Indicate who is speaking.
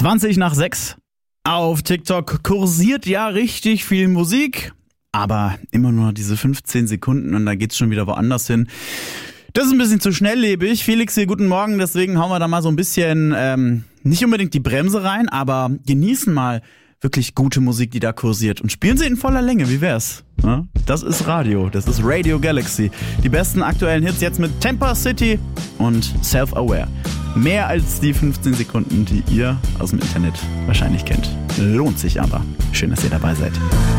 Speaker 1: 20 nach 6. Auf TikTok kursiert ja richtig viel Musik, aber immer nur diese 15 Sekunden und dann geht's schon wieder woanders hin. Das ist ein bisschen zu schnelllebig. Felix hier, guten Morgen, deswegen hauen wir da mal so ein bisschen, nicht unbedingt die Bremse rein, aber genießen mal wirklich gute Musik, die da kursiert und spielen sie in voller Länge, wie wär's? Ja? Das ist Radio, das ist Radio Galaxy. Die besten aktuellen Hits jetzt mit Temper City und Self-Aware. Mehr als die 15 Sekunden, die ihr aus dem Internet wahrscheinlich kennt. Lohnt sich aber. Schön, dass ihr dabei seid.